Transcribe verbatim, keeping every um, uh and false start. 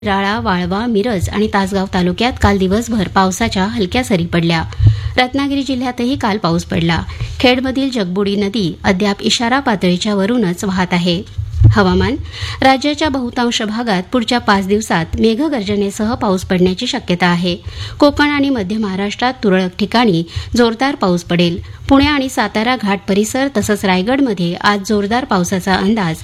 राळा, वाळवा, मिरज आणि तासगाव तालुक्यात काल दिवसभर पावसाच्या हलक्या सरी पडल्या. रत्नागिरी जिल्ह्यातही काल पाऊस पडला. खेडमधील जगबुडी नदी अद्याप इशारा पातळीच्या वरूनच वाहत आहे. हवामान. राज्याच्या बहुतांश भागात पुढच्या पाच दिवसात मेघगर्जनेसह पाऊस पडण्याची शक्यता आहे. कोकण आणि मध्य महाराष्ट्रात तुरळक ठिकाणी जोरदार पाऊस पडेल. पुणे आणि सातारा घाट परिसर तसंच रायगडमध्ये आज जोरदार पावसाचा अंदाज